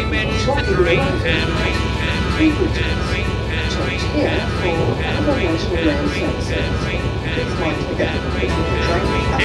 shortly behind him, frequencies. Change here for other national rail services. Please mind to get the train